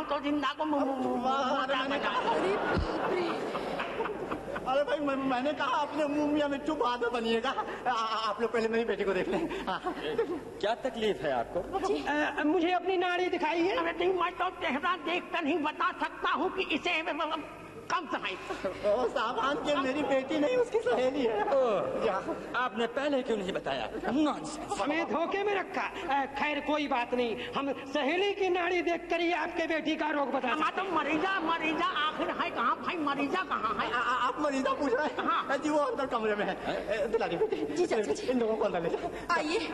तो जिंदा को अरे भाई मैंने कहा अपने मुंह मियां मिट्टू बाद में बनिएगा। आप लोग पहले मेरी बेटी को देख लें। क्या तकलीफ है आपको? मुझे अपनी नाड़ी दिखाइए। अरे नहीं, मैं तो चेहरा देखकर नहीं बता सकता हूँ कि इसे कम समय सामान के मेरी बेटी नहीं, उसकी सहेली है। आपने पहले क्यों नहीं बताया? हमें धोखे में रखा। खैर कोई बात नहीं, हम सहेली की नाड़ी देखकर ही आपके बेटी का रोग बता सकते हैं। तो मरीजा आखिर है कहाँ भाई? मरीजा कहाँ है? आप मरीजा पूछ रहे हैं? हाँ जी, वो अंदर कमरे में है। दिला दी बेटी जी। इन लोगों को अंदर ले जाओ। आइए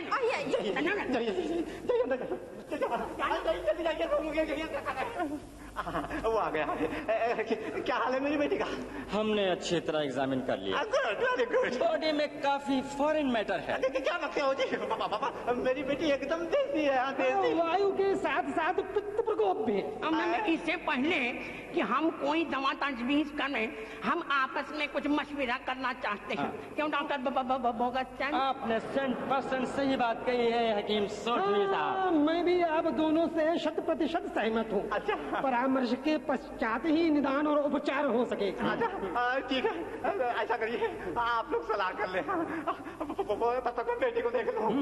वो आ गया। क्या हाल है मेरी बेटी का? हमने अच्छी तरह एग्जामिन कर लिया। बॉडी में काफी फॉरेन मैटर है। क्या बकते हो जी? पापा मेरी बेटी एकदम देसी है। देसी वायु के साथ साथ पित्त प्रकोप भी। इससे पहले कि हम कोई दवा तजवीज करें, हम आपस में कुछ मशविरा करना चाहते हैं। क्यों डॉक्टर बोगस? आपने 100% सही बात कही है हकीम सोढी साहब। मैं भी आप दोनों से 100% सहमत हूँ। अच्छा, परामर्श के पश्चात ही निदान और उपचार हो सके। ठीक है, ऐसा करिए आप लोग सलाह कर ले। तब तक मैं बेटी को देख लूँ।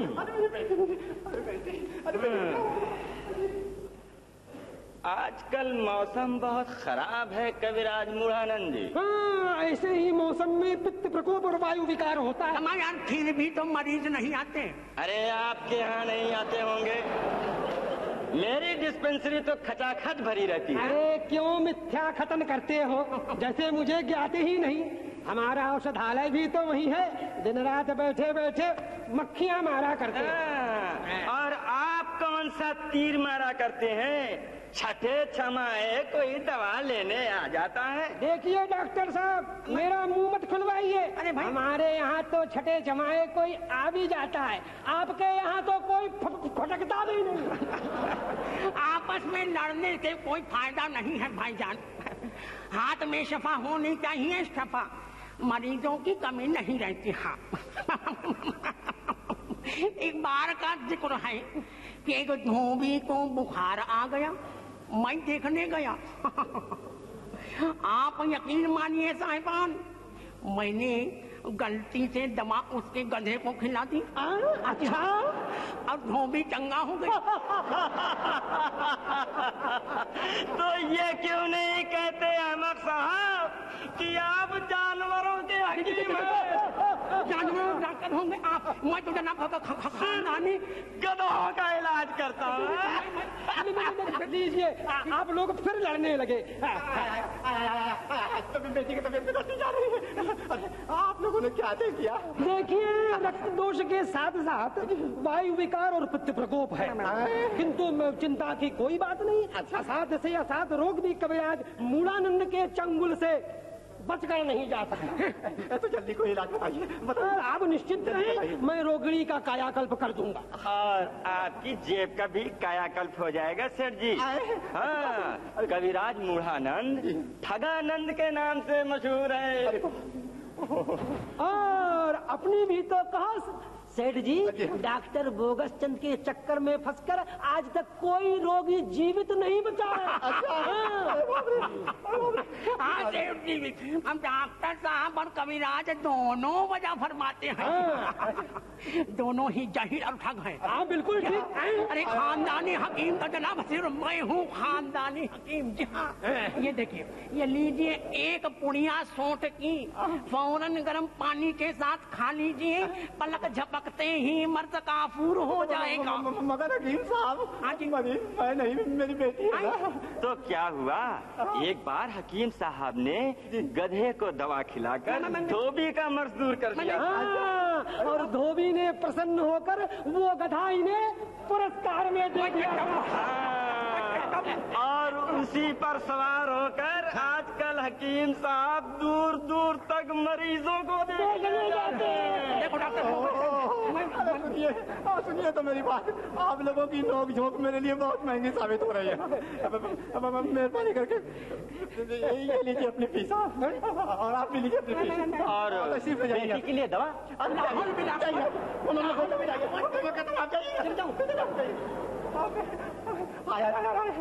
आजकल मौसम बहुत खराब है कविराज मूढ़ानंद जी। हाँ, ऐसे ही मौसम में पित्त प्रकोप और वायु विकार होता है। हमारे यहाँ फिर भी तो मरीज नहीं आते। अरे आपके यहाँ नहीं आते होंगे, मेरी डिस्पेंसरी तो खचाखच भरी रहती है। अरे क्यों मिथ्या खतन करते हो, जैसे मुझे ज्ञात ही नहीं। हमारा औषधालय भी तो वही है, दिन रात बैठे बैठे मक्खियाँ मारा करते हैं। और आप कौन सा तीर मारा करते हैं? छठे छमाए कोई दवा लेने आ जाता है। देखिए डॉक्टर साहब, मेरा मुंह मत खुलवाइए। अरे भाई, हमारे यहाँ तो छठे छमाए कोई आ भी जाता है, आपके यहाँ तो कोई फटकता भी नहीं। आपस में लड़ने से कोई फायदा नहीं है भाईजान। हाथ में शफा होनी चाहिए, शफा। मरीजों की कमी नहीं रहती। हाँ एक बार का जिक्र है कि एक धोबी को बुखार आ गया, मैं देखने गया। आप यकीन मानिए साहिबान, मैंने गलती से दवा उसके गधे को खिला दी। अच्छा, अब धोबी चंगा हो गया। तो ये क्यों नहीं कहते अहमद साहब कि आप जानवरों के हकीम हैं? जानवरों डॉक्टर होंगे आप? मैं तो जनाब खानदानी गधों का इलाज करता हूँ। दीजिए, आप लोग फिर लड़ने लगे। बेटी की तबीयत बिगड़ती जा रही है। आप लोगों ने क्या किया? देखिए, रक्त दोष के साथ साथ वायु विकार और पित्त प्रकोप है, किंतु चिंता की कोई बात नहीं। असाध से असाध रोग भी कविराज मूढ़ानंद के चंगुल से बचकर नहीं जा सकता। तो जल्दी कोई इलाज बताइए। आप निश्चिंत रहें, मैं रोगिणी का कायाकल्प कर दूंगा। और आपकी जेब का भी कायाकल्प हो जाएगा सेठ जी। हाँ, कविराज मूढ़ानंद ठगानंद के नाम से मशहूर है। और अपनी भी तो कहा सेठ जी, डॉक्टर बोगस चंद के चक्कर में फंसकर आज तक कोई रोगी जीवित नहीं बचा है। हाँ सेठ जी, हम डॉक्टर साहब और कविराज दोनों वजह फरमाते हैं। दोनों ही जाहिल और ठग हैं। हाँ बिल्कुल ठीक। अरे खानदानी हकीम का जनाब सिर्फ मैं हूँ, खानदानी हकीम। जी हाँ, ये देखिए, ये लीजिए एक पुड़िया सौंठ की, फौरन गर्म पानी के साथ खा लीजिए, पलक झपकते ही मर्द काफूर हो जाएगा। मगर हकीम साहब, मैं नहीं, मेरी बेटी है। तो क्या हुआ, एक बार हकीम साहब ने गधे को दवा खिलाकर धोबी का मर्ज दूर कर दिया। और धोबी ने प्रसन्न होकर वो गधा इन्हें पुरस्कार में दे दिया। और उसी पर सवार होकर आजकल हकीम साहब दूर दूर तक मरीजों को देखने जाते हैं। देखो डॉक्टर, सुनिए तो मेरी बात, आप लोगों की नोक झोंक मेरे लिए बहुत महंगी साबित हो रही है। अब मेहरबानी करके ये लीजिए अपनी फीस, और आप भी लीजिए अपनी फीस। और बेटी के लिए दवा